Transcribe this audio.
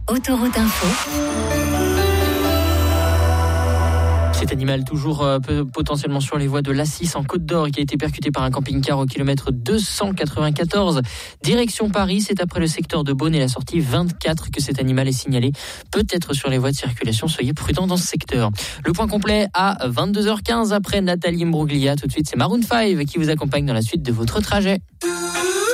Autoroute Info. Cet animal toujours potentiellement sur les voies de l'A6 en Côte d'Or qui a été percuté par un camping-car au kilomètre 294. Direction Paris, c'est après le secteur de Beaune et la sortie 24 que cet animal est signalé. Peut-être sur les voies de circulation, soyez prudents dans ce secteur. Le point complet à 22h15 après Nathalie Imbruglia. Tout de suite, c'est Maroon 5 qui vous accompagne dans la suite de votre trajet.